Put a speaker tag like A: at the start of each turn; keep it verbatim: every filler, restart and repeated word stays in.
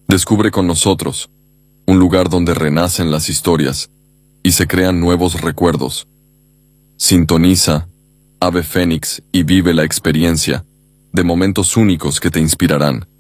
A: Descubre con nosotros un lugar donde renacen las historias y se crean nuevos recuerdos. Sintoniza Ave Fénix y vive la experiencia de momentos únicos que te inspirarán.